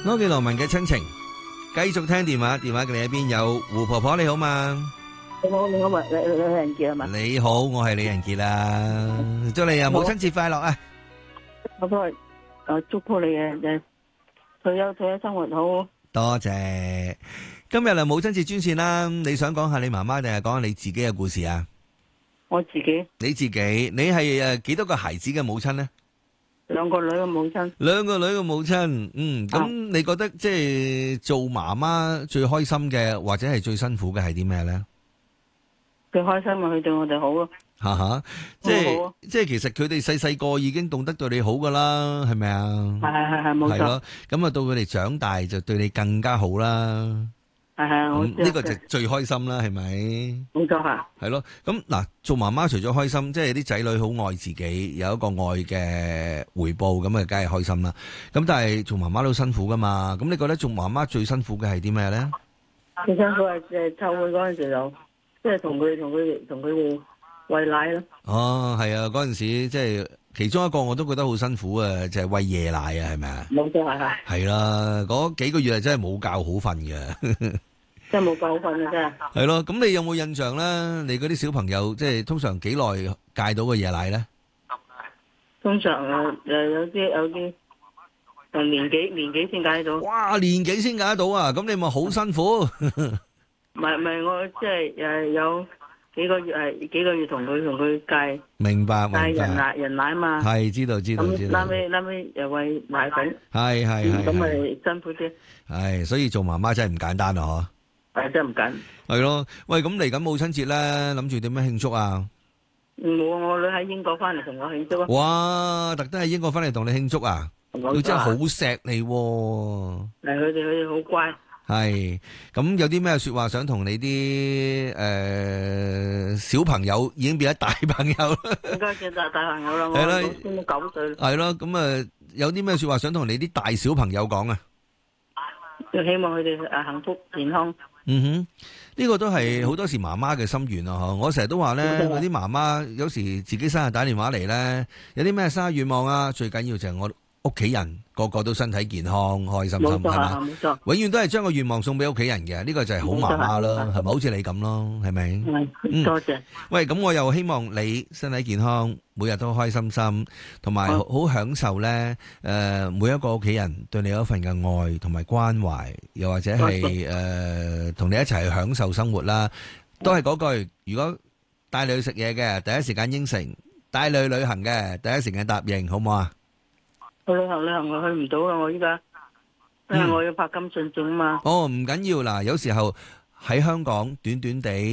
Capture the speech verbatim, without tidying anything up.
柯記羅文嘅親情，繼續聽電話，電話嘅你喺邊？有胡婆婆你好嘛？ 你好，你好，咪李李仁傑係嘛？ 你好，我係李仁傑啦，祝你啊母親節快樂啊！ 我都係誒祝福你嘅誒退休退休生活好。 多謝。今日係母親節專線啦，你想講下你媽媽定係講下你自己嘅故事啊？ 我自己你自己，你係誒幾多個孩子嘅母親呢？ 兩個女嘅母親。兩個女嘅母親，嗯，咁你覺得即係做媽媽最開心嘅，或者係最辛苦嘅係啲咩咧？ 最開心咪佢對我哋好咯。 吓吓，即係即係，其實佢哋細細個已經懂得對你好噶啦，係咪啊？ 係係係係冇錯。係咯， 咁啊到佢哋長大就對你更加好啦。 係係，我呢個就最開心啦，係咪？ 冇錯吓。係咯，咁嗱，做媽媽除咗開心，即係啲仔女好愛自己，有一個愛嘅回報，咁啊，梗係開心啦。咁但係做媽媽都辛苦噶嘛。咁你覺得做媽媽最辛苦嘅係啲咩咧？ 最辛苦係誒湊佢嗰陣時就，即係同佢同佢同佢哋餵奶咯。哦， 係啊，嗰陣時即係其中一個我都覺得好辛苦啊，就係餵夜奶啊，係咪啊？ 冇錯係係。係啦，嗰幾個月係真係冇覺好瞓嘅。 真係冇覺好瞓啊！真係。 係咯，咁你有冇印象咧？你嗰啲小朋友即係通常幾耐戒到個夜奶咧？ 通常誒誒有啲有啲誒年幾年幾先戒到。 哇，年幾先戒得到啊？咁你咪好辛苦。 唔係唔係，我即係誒有幾個月係幾個月同佢同佢戒。明白明白。戒人奶人奶嘛。係知道知道知道。咁拉尾拉尾又餵奶粉。係係係。咁咪辛苦啲。係，所以做媽媽真係唔簡單啊！嗬。係真係唔緊。係咯，喂，咁嚟緊母親節咧，諗住點樣慶祝啊？我我女喺英國翻嚟同我慶祝啊！哇，特登喺英國翻嚟同你慶祝啊！佢真係好錫你。係佢哋佢哋好乖。係，咁有啲咩說話想同你啲誒小朋友已經變咗大朋友啦？而家變大大朋友啦，我先九歲。係咯，咁啊有啲咩說話想同你啲大小朋友講啊？就希望佢哋誒幸福健康。嗯哼，呢個都係好多時媽媽嘅心願啊！嗬，我成日都話咧，嗰啲媽媽有時自己生日打電話嚟咧，有啲咩生日願望啊？最緊要就係我屋企人個個都身體健康、開心心，係嘛？冇錯，永遠都係將個願望送俾屋企人嘅，呢個就係好媽媽咯，係咪？好似你咁咯，係咪？嗯，多謝。喂，咁我又希望你身體健康，每日都開心心，同埋好享受咧。誒，每一個屋企人對你有一份嘅愛同埋關懷，又或者係誒同你一齊去享受生活啦。都係嗰句，如果帶你去食嘢嘅，第一時間應承；帶你去旅行嘅，第一時間答應，好唔好啊？去旅行旅行我去唔到啦，我依家因為我要拍金信證啊嘛。哦，唔緊要啦，有時候喺香港短短地。